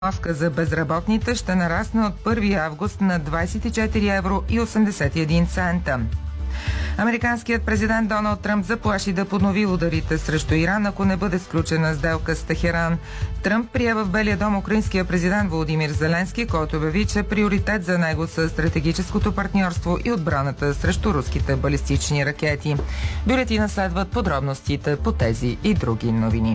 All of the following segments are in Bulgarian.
вноска за безработните ще нарасне от 1 август на 24 евро и 81 цента. Американският президент Доналд Тръмп заплаши да поднови ударите срещу Иран, ако не бъде сключена сделка с Техеран. Тръмп прие в Белия дом украинския президент Володимир Зеленски, който обяви, че приоритет за него са стратегическото партньорство и отбраната срещу руските балистични ракети. Бюлетина следват подробностите по тези и други новини.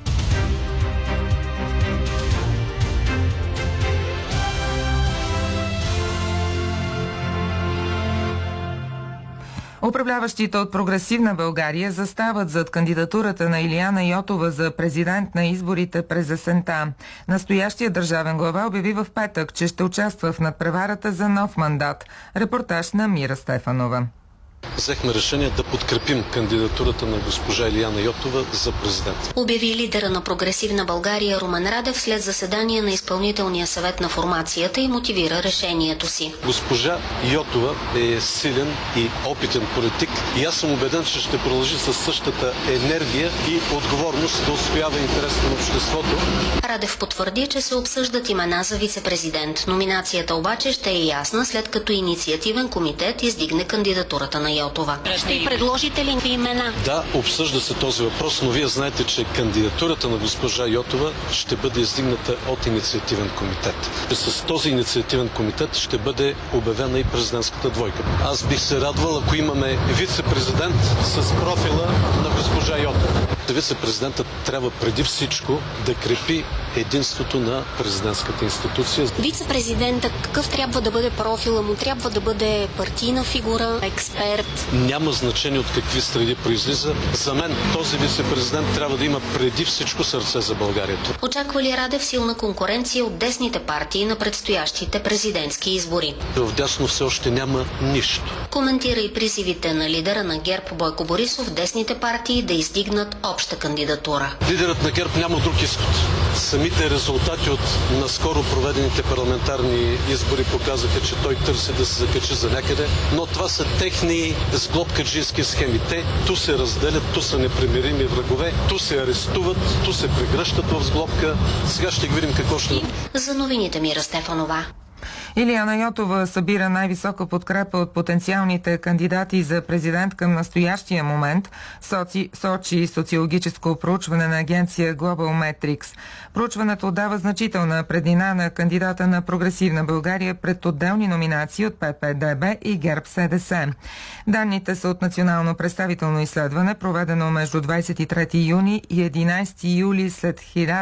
Управляващите от Прогресивна България застават зад кандидатурата на Илияна Йотова за президент на изборите през есента. Настоящия държавен глава обяви в петък, че ще участва в надпреварата за нов мандат. Репортаж на Мира Стефанова. Взехме решение да подкрепим кандидатурата на госпожа Илияна Йотова за президент. Обяви лидера на Прогресивна България Румен Радев след заседание на изпълнителния съвет на формацията и мотивира решението си. Госпожа Йотова е силен и опитен политик и аз съм убеден, че ще продължи със същата енергия и отговорност да отстоява интересите на обществото. Радев потвърди, че се обсъждат имена за вице-президент. Номинацията обаче ще е ясна, след като инициативен комитет издигне кандидатурата на Йотова. Ще предложите ли имена? Да, обсъжда се този въпрос, но вие знаете, че кандидатурата на госпожа Йотова ще бъде издигната от инициативен комитет. С този инициативен комитет ще бъде обявена и президентската двойка. Аз бих се радвал, ако имаме вице-президент с профила на госпожа Йотова. Вице-президентът трябва преди всичко да крепи единството на президентската институция. Вице-президентът какъв трябва да бъде профила му? Трябва да бъде партийна фигура, експерт? Няма значение от какви среди произлиза. За мен този вице-президент трябва да има преди всичко сърце за България. Очаква ли Радев силна конкуренция от десните партии на предстоящите президентски избори? Вдясно все още няма нищо. Коментира и призивите на лидера на ГЕРБ Бойко Борисов десните партии да издигнат обща кандидатура. Лидерът на ГЕРБ няма друг изход. Самите резултати от наскоро проведените парламентарни избори показаха, че той търси да се закачи за някъде, но това са техни сглобкаджийски схеми. Те ту се разделят, ту са непримирими врагове, ту се арестуват, ту се прегръщат в сглобка. Сега ще видим какво ще... За новините Мира Стефанова. Илияна Йотова събира най-висока подкрепа от потенциалните кандидати за президент към настоящия момент, сочи социологическо проучване на агенция Global Metrics. Проучването дава значителна преднина на кандидата на Прогресивна България пред отделни номинации от ППДБ и ГЕРБ-СДС. Данните са от национално представително изследване, проведено между 23 юни и 11 юли след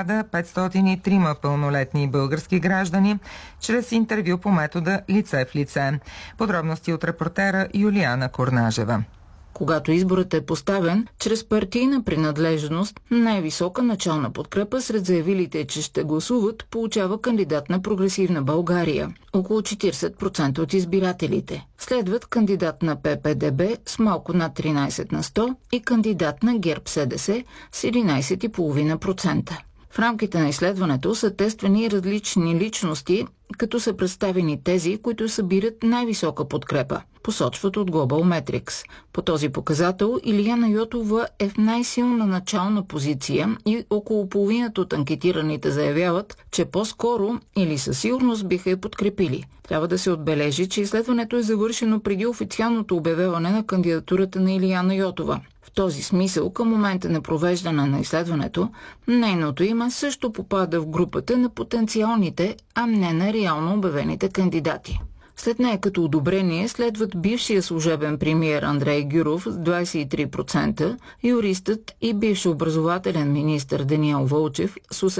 1503 пълнолетни български граждани, чрез интервю по метода лице в лице. Подробности от репортера Юлиана Корнажева. Когато изборът е поставен, чрез партийна принадлежност, най-висока начална подкрепа сред заявилите, че ще гласуват, получава кандидат на Прогресивна България – около 40% от избирателите. Следват кандидат на ППДБ с малко над 13 на 100 и кандидат на ГЕРБ-СДС с 11,5%. В рамките на изследването са тествани различни личности, като са представени тези, които събират най-висока подкрепа, посочват от Global Metrics. По този показател Илияна Йотова е в най-силна начална позиция и около половината от анкетираните заявяват, че по-скоро или със сигурност биха я подкрепили. Трябва да се отбележи, че изследването е завършено преди официалното обявяване на кандидатурата на Илияна Йотова. В този смисъл, към момента на провеждане на изследването, нейното име също попада в групата на потенциалните, а не на реално обявените кандидати. След нея като одобрение следват бившия служебен премиер Андрей Гюров с 23%, юристът и бивш образователен министър Даниел Вълчев с